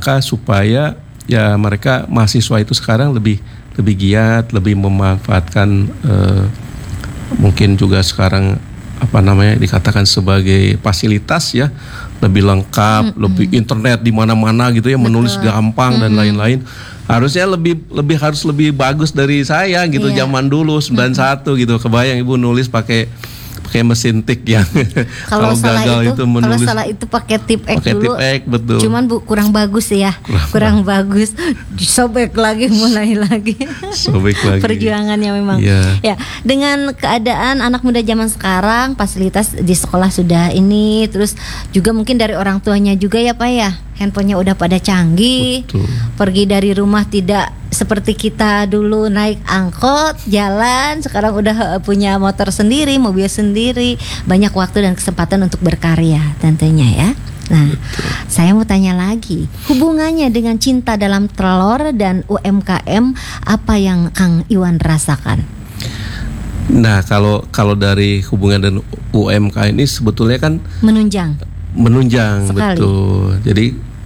langkah supaya ya mereka mahasiswa itu sekarang lebih giat, lebih memanfaatkan mungkin juga sekarang dikatakan sebagai fasilitas ya, lebih lengkap, lebih internet di mana-mana gitu ya, menulis gampang dan lain-lain. Harusnya harus lebih bagus dari saya gitu zaman dulu 91 gitu. Kebayang Ibu nulis pakai mesin tik yang kalau gagal itu menulis. Kalau salah itu pakai tip X dulu. Betul. Cuman kurang bagus ya. Kurang bagus. Disobek lagi, mulai lagi. Sobek lagi. Perjuangannya memang. Ya, dengan keadaan anak muda zaman sekarang, fasilitas di sekolah sudah ini, terus juga mungkin dari orang tuanya juga ya Pak ya. Handphonenya udah pada canggih. Betul. Pergi dari rumah tidak seperti kita dulu naik angkot, jalan, sekarang udah punya motor sendiri, mobil sendiri, banyak waktu dan kesempatan untuk berkarya tentunya ya. Nah, saya mau tanya lagi, hubungannya dengan cinta dalam telur dan UMKM, apa yang Kang Iwan rasakan? Nah, kalau dari hubungan dan UMKM ini sebetulnya kan menunjang sekali. Betul. Jadi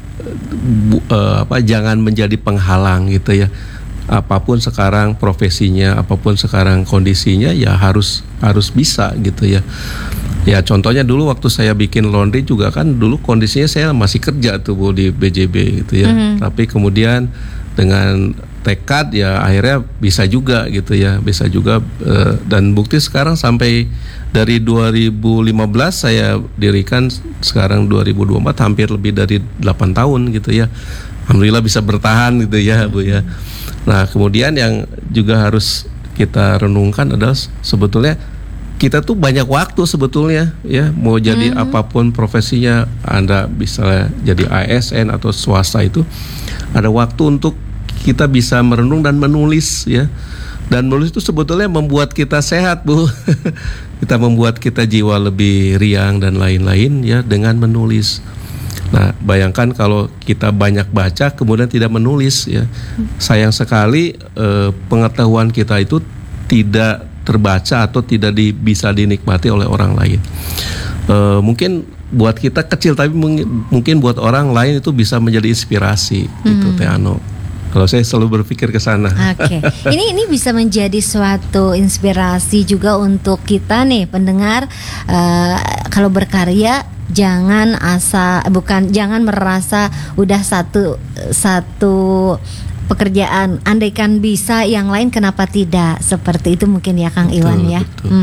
jangan menjadi penghalang gitu ya. Apapun sekarang profesinya, apapun sekarang kondisinya ya harus bisa gitu ya. Ya contohnya dulu waktu saya bikin laundry juga kan dulu kondisinya saya masih kerja tuh Bu di BJB gitu ya. Tapi kemudian dengan tekad ya akhirnya bisa juga gitu ya, bisa juga dan bukti sekarang sampai dari 2015 saya dirikan, sekarang 2024 hampir lebih dari 8 tahun gitu ya. Alhamdulillah bisa bertahan gitu ya Bu ya. Nah kemudian yang juga harus kita renungkan adalah sebetulnya kita tuh banyak waktu sebetulnya ya, mau jadi apapun profesinya, Anda bisa jadi ASN atau swasta, itu ada waktu untuk kita bisa merenung dan menulis ya. Dan menulis itu sebetulnya membuat kita sehat Bu. Kita membuat kita jiwa lebih riang dan lain-lain ya dengan menulis. Nah bayangkan kalau kita banyak baca kemudian tidak menulis ya, sayang sekali pengetahuan kita itu tidak terbaca atau tidak bisa dinikmati oleh orang lain. Mungkin buat kita kecil tapi mungkin buat orang lain itu bisa menjadi inspirasi gitu Teh Ano. Kalau saya selalu berpikir ke sana. Oke. Ini bisa menjadi suatu inspirasi juga untuk kita nih pendengar, kalau berkarya jangan merasa udah satu pekerjaan, andaikan bisa yang lain kenapa tidak, seperti itu mungkin ya Kang Iwan ya.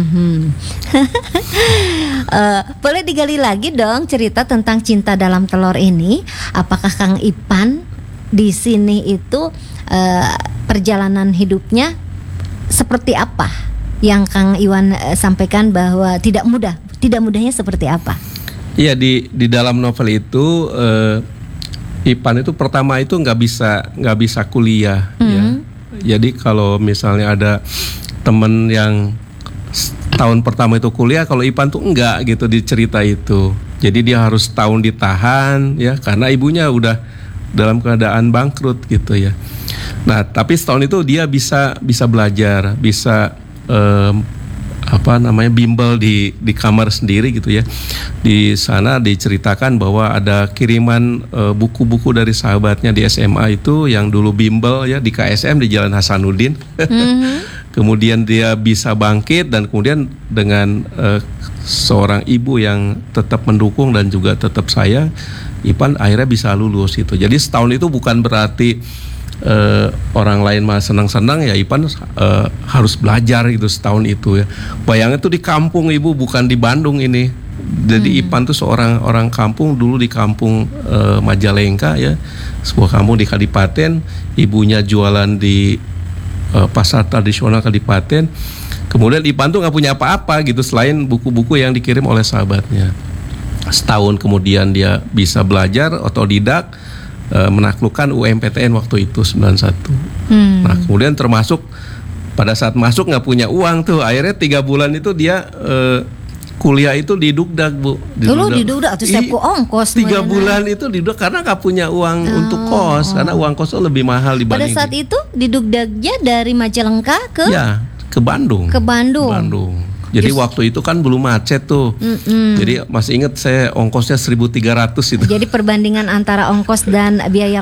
Boleh digali lagi dong cerita tentang cinta dalam telur ini. Apakah Kang Ipan di sini itu perjalanan hidupnya seperti apa yang Kang Iwan sampaikan bahwa tidak mudahnya seperti apa? Iya, di dalam novel itu Ipan itu pertama itu nggak bisa kuliah ya. Jadi kalau misalnya ada temen yang tahun pertama itu kuliah, kalau Ipan tuh enggak gitu di cerita itu. Jadi dia harus tahun ditahan ya karena ibunya udah dalam keadaan bangkrut gitu ya. Nah tapi setahun itu dia bisa belajar, bisa bimbel di kamar sendiri gitu ya. Di sana diceritakan bahwa ada kiriman buku-buku dari sahabatnya di SMA itu yang dulu bimbel ya di KSM di Jalan Hasanuddin. Kemudian dia bisa bangkit dan kemudian dengan seorang ibu yang tetap mendukung dan juga tetap sayang, Ipan akhirnya bisa lulus gitu. Jadi setahun itu bukan berarti orang lain mah senang-senang ya, Ipan harus belajar gitu setahun itu ya. Bayangin tuh di kampung Ibu, bukan di Bandung ini. Jadi Ipan tuh seorang orang kampung, dulu di kampung Majalengka ya, sebuah kampung di Kadipaten. Ibunya jualan di pasar tradisional Kadipaten. Kemudian Ipan tuh nggak punya apa-apa gitu selain buku-buku yang dikirim oleh sahabatnya. Setahun kemudian dia bisa belajar otodidak, menaklukkan UMPTN waktu itu 91. Nah kemudian termasuk pada saat masuk nggak punya uang tuh, akhirnya 3 bulan itu dia kuliah itu di Dugdag Bu. Dulu di Dugdag atau saya ongkos 3 bulan itu di Dugdag karena nggak punya uang untuk kos, karena uang kosnya lebih mahal dibanding. Pada saat itu di Dugdagnya dari Majalengka ke Bandung. Jadi waktu itu kan belum macet tuh. Jadi masih ingat saya ongkosnya 1.300 itu. Jadi perbandingan antara ongkos dan biaya